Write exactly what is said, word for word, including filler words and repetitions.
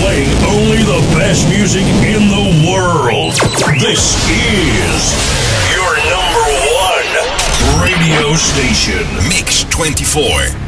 Playing only the best music in the world. This is your number one radio station. Mix twenty-four.